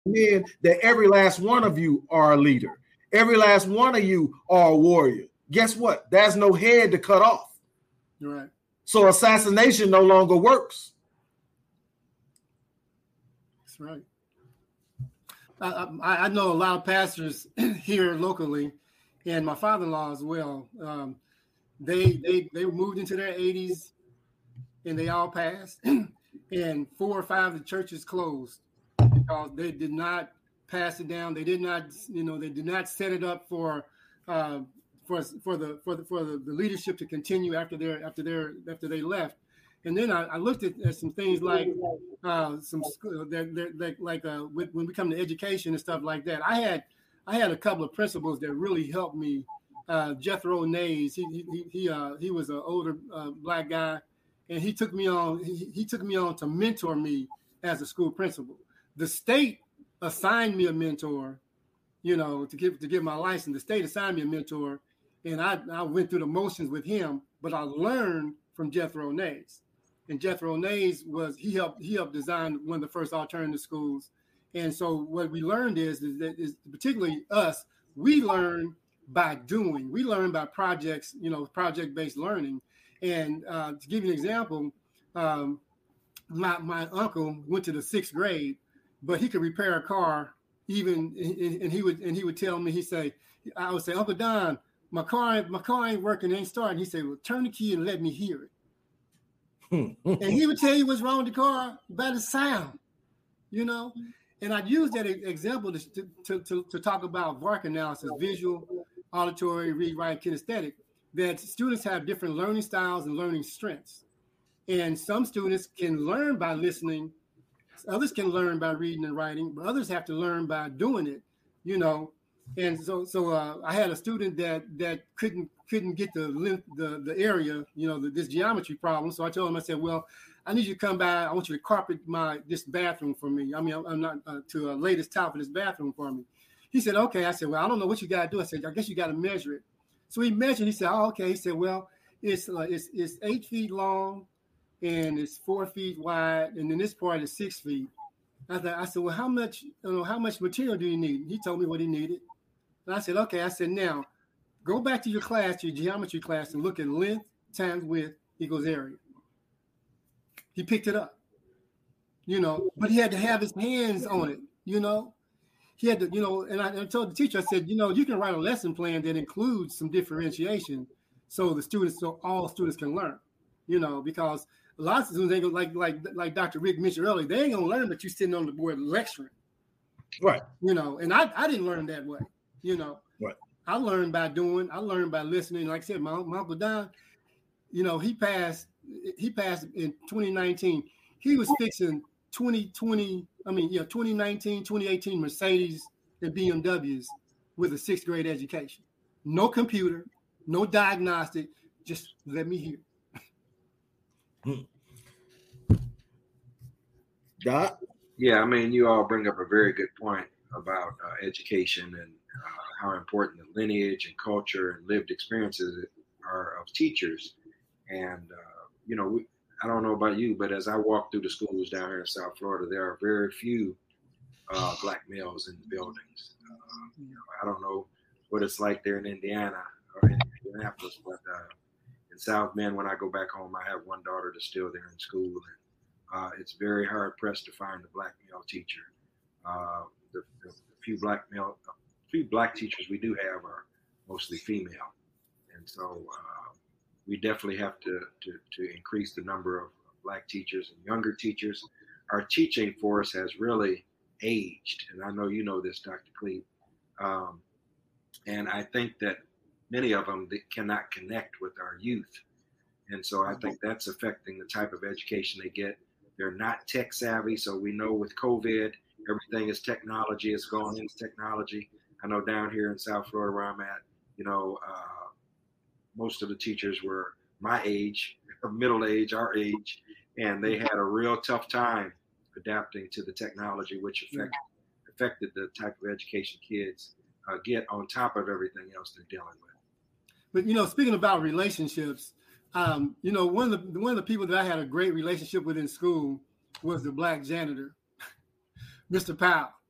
men that every last one of you are a leader. Every last one of you are a warrior. Guess what? There's no head to cut off. Right. So assassination no longer works. That's right. I know a lot of pastors here locally, and my father-in-law as well. They moved into their 80s, and they all passed. And 4 or 5 of the churches closed because they did not pass it down. They did not, they did not set it up for the leadership to continue after they left. And then I looked at some things like some school when we come to education and stuff like that. I had a couple of principals that really helped me. Jethro Nays, he was an older black guy, and he took me on. He took me on to mentor me as a school principal. The state assigned me a mentor, to get my license. The state assigned me a mentor, and I went through the motions with him. But I learned from Jethro Nays. And Jethro Nays he helped design one of the first alternative schools. And so what we learned is particularly us, we learn by doing. We learn by projects, project-based learning. And to give you an example, my uncle went to the 6th grade, but he could repair a car and he would tell me, I would say, Uncle Don, my car ain't working, ain't starting. He said, well, turn the key and let me hear it. And he would tell you what's wrong with the car by the sound, And I'd use that example to talk about VARK analysis, visual, auditory, read, write, kinesthetic, that students have different learning styles and learning strengths. And some students can learn by listening. Others can learn by reading and writing, but others have to learn by doing it, And so I had a student that couldn't get the area, this geometry problem. So I told him, I said, well, I need you to come by. I want you to carpet this bathroom for me. I mean, I'm not to lay this tile for this bathroom for me. He said, okay. I said, well, I don't know what you got to do. I said, I guess you got to measure it. So he measured. He said, oh, okay. He said, well, it's 8 feet long and it's 4 feet wide, and then this part is 6 feet. I said, well, how much material do you need? He told me what he needed. And I said, okay. I said, now go back to your class, your geometry class, and look at length times width equals area. He picked it up, but he had to have his hands on it, He had to, and I told the teacher, I said, you can write a lesson plan that includes some differentiation so all students can learn, because a lot of students ain't gonna, like Dr. Rick mentioned earlier, they ain't gonna learn that you're sitting on the board lecturing. Right. And I didn't learn that way, Right. I learned by doing, I learned by listening. Like I said, my Uncle Don, he passed in 2019. He was fixing 2019, 2018 Mercedes and BMWs with a 6th grade education. No computer, no diagnostic, just let me hear. Doc? Yeah, I mean, you all bring up a very good point about education and how important the lineage and culture and lived experiences are of teachers. And, I don't know about you, but as I walk through the schools down here in South Florida, there are very few black males in the buildings. I don't know what it's like there in Indiana or in Indianapolis, but in South Bend, when I go back home, I have one daughter that's still there in school, and it's very hard pressed to find a black male teacher. The few black teachers we do have are mostly female, and so we definitely have to increase the number of black teachers and younger teachers. Our teaching force has really aged, and I know you know this, Dr. Cleve. And I think that many of them cannot connect with our youth. And so I think that's affecting the type of education they get. They're not tech savvy. So we know with COVID, everything is technology. It's going into technology. I know down here in South Florida where I'm at, most of the teachers were my age, middle age, our age, and they had a real tough time adapting to the technology, which affected the type of education kids get on top of everything else they're dealing with. But, speaking about relationships, one of the people that I had a great relationship with in school was the black janitor, Mr. Powell.